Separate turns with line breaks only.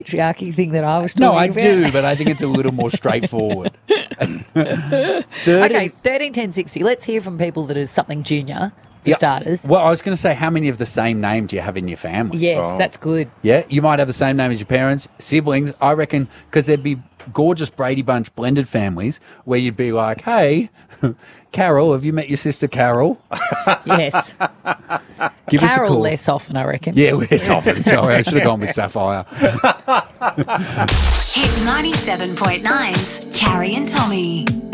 patriarchy thing that I was talking
No, I
about.
do, but I think it's a little more straightforward. 30
Okay, 13, 10, 60. Let's hear from people that are something junior, for starters.
Well, I was going to say, how many of the same name do you have in your family?
Yes, that's good.
Yeah, you might have the same name as your parents, siblings. I reckon, because there'd be gorgeous Brady Bunch blended families where you'd be like, hey, Carol, have you met your sister Carol?
Yes.
Give us a
Carol
call.
less often, I reckon.
Yeah, less often. Sorry, I should have gone with Sapphire.
Hit 97.9's Carrie and Tommy.